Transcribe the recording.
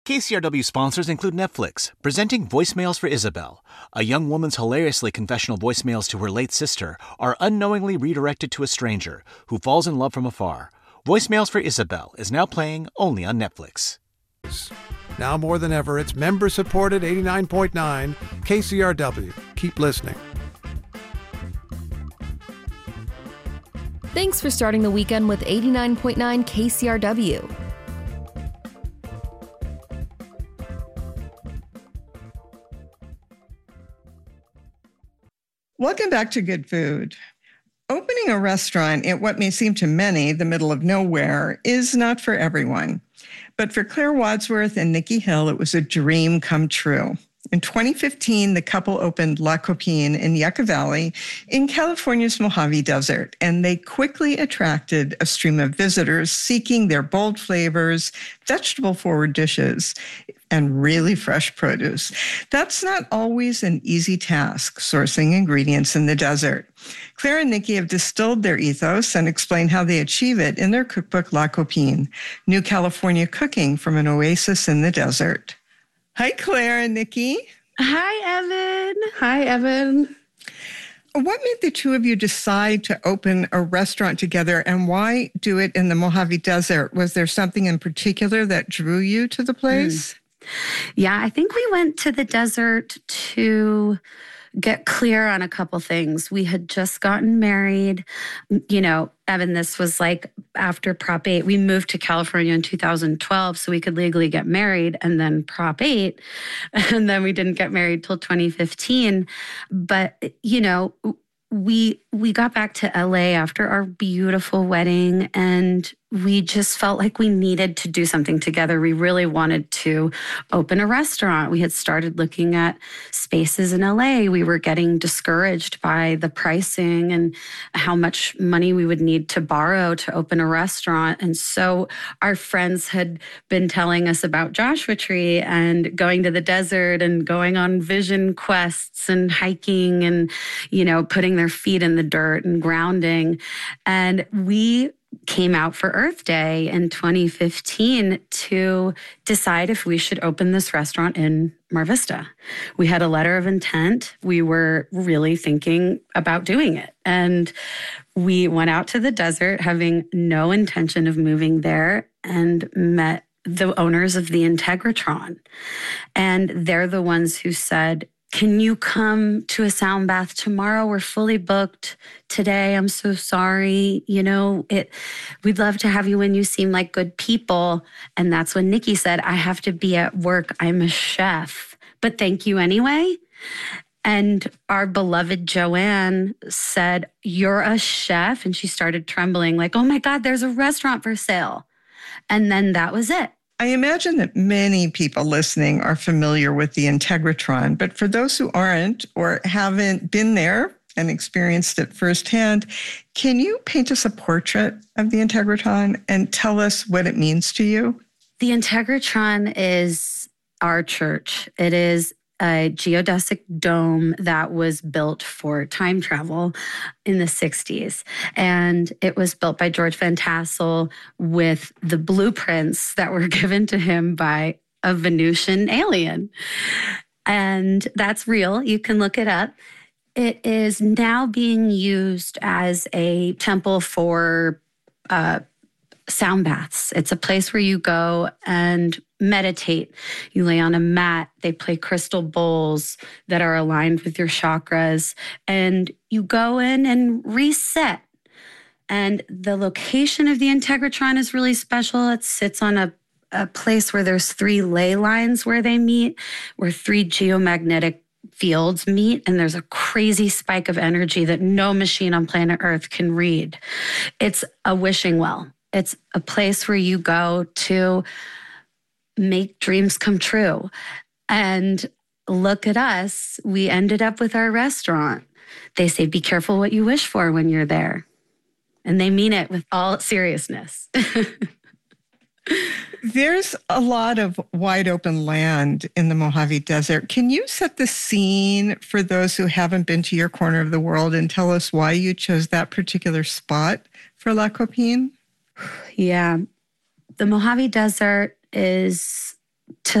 KCRW sponsors include Netflix, presenting Voicemails for Isabel. A young woman's hilariously confessional voicemails to her late sister are unknowingly redirected to a stranger who falls in love from afar. Voicemails for Isabel is now playing only on Netflix. Now more than ever, it's member-supported 89.9 KCRW. Keep listening. Thanks for starting the weekend with 89.9 KCRW. Welcome back to Good Food. Opening a restaurant in what may seem to many the middle of nowhere is not for everyone. But for Claire Wadsworth and Nikki Hill, it was a dream come true. In 2015, the couple opened La Copine in Yucca Valley in California's Mojave Desert, and they quickly attracted a stream of visitors seeking their bold flavors, vegetable-forward dishes, and really fresh produce. That's not always an easy task, sourcing ingredients in the desert. Claire and Nikki have distilled their ethos and explained how they achieve it in their cookbook, La Copine, New California Cooking from an Oasis in the Desert. Hi, Claire and Nikki. Hi, Evan. Hi, Evan. What made the two of you decide to open a restaurant together, and why do it in the Mojave Desert? Was there something in particular that drew you to the place? Yeah, I think we went to the desert to get clear on a couple things. We had just gotten married. You know, Evan, this was like after Prop 8. We moved to California in 2012 so we could legally get married, and then Prop 8. And then we didn't get married till 2015. But, you know, we got back to LA after our beautiful wedding, and we just felt like we needed to do something together. We really wanted to open a restaurant. We had started looking at spaces in LA. We were getting discouraged by the pricing and how much money we would need to borrow to open a restaurant. And so our friends had been telling us about Joshua Tree and going to the desert and going on vision quests and hiking and, you know, putting their feet in the dirt and grounding. And we came out for Earth Day in 2015 to decide if we should open this restaurant in Mar Vista. We had a letter of intent. We were really thinking about doing it. And we went out to the desert having no intention of moving there and met the owners of the Integratron. And they're the ones who said, "Can you come to a sound bath tomorrow? We're fully booked today. I'm so sorry. You know, we'd love to have you when you seem like good people." And that's when Nikki said, "I have to be at work. I'm a chef, but thank you anyway." And our beloved Joanne said, "You're a chef?" And she started trembling like, "Oh my God, there's a restaurant for sale." And then that was it. I imagine that many people listening are familiar with the Integratron, but for those who aren't or haven't been there and experienced it firsthand, can you paint us a portrait of the Integratron and tell us what it means to you? The Integratron is our church. It is a geodesic dome that was built for time travel in the 60s. And it was built by George Van Tassel with the blueprints that were given to him by a Venusian alien. And that's real. You can look it up. It is now being used as a temple for sound baths. It's a place where you go and meditate. You lay on a mat. They play crystal bowls that are aligned with your chakras. And you go in and reset. And the location of the Integratron is really special. It sits on a place where there's 3 ley lines where they meet, where 3 geomagnetic fields meet, and there's a crazy spike of energy that no machine on planet Earth can read. It's a wishing well. It's a place where you go to make dreams come true. And look at us. We ended up with our restaurant. They say, be careful what you wish for when you're there. And they mean it with all seriousness. There's a lot of wide open land in the Mojave Desert. Can you set the scene for those who haven't been to your corner of the world and tell us why you chose that particular spot for La Copine? Yeah. The Mojave Desert is to